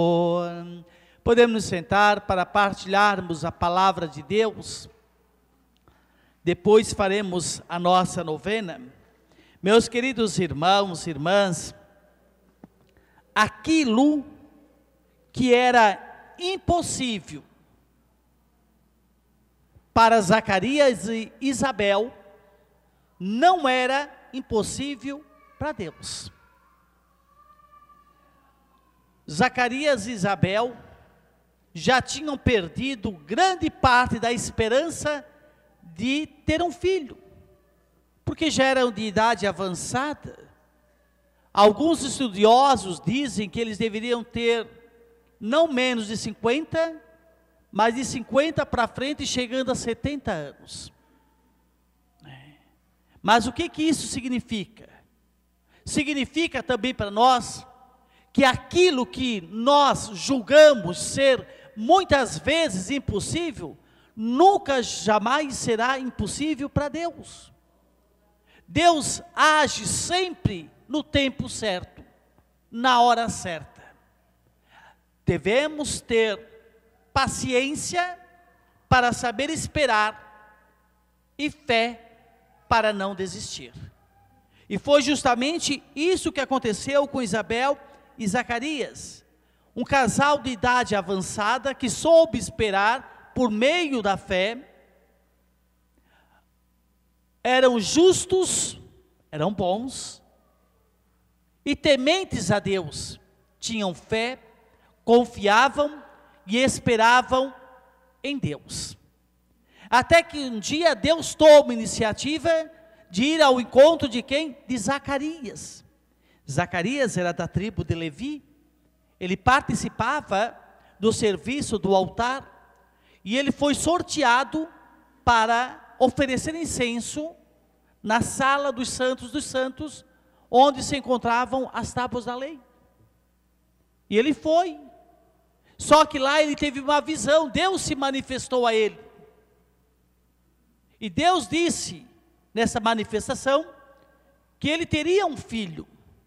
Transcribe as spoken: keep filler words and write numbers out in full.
Podemos nos sentar para partilharmos a palavra de Deus. Depois faremos a nossa novena. Meus queridos irmãos e irmãs, aquilo que era impossível para Zacarias e Isabel, não era impossível para Deus. Zacarias e Isabel já tinham perdido grande parte da esperança de ter um filho, porque já eram de idade avançada. Alguns estudiosos dizem que eles deveriam ter não menos de cinquenta, mas de cinquenta para frente, chegando a setenta anos. Mas o que que isso significa? Significa também para nós que aquilo que nós julgamos ser muitas vezes impossível, nunca jamais será impossível para Deus. Deus age sempre no tempo certo, na hora certa. Devemos ter paciência para saber esperar e fé para não desistir. E foi justamente isso que aconteceu com Isabel e Zacarias, um casal de idade avançada que soube esperar por meio da fé. Eram justos, eram bons e tementes a Deus, tinham fé, confiavam e esperavam em Deus. Até que um dia Deus toma iniciativa de ir ao encontro de quem? De Zacarias. Zacarias era da tribo de Levi, ele participava do serviço do altar, e ele foi sorteado para oferecer incenso na sala dos santos dos santos, onde se encontravam as tábuas da lei. E ele foi, só que lá ele teve uma visão, Deus se manifestou a ele, e Deus disse, nessa manifestação, que ele teria um filho,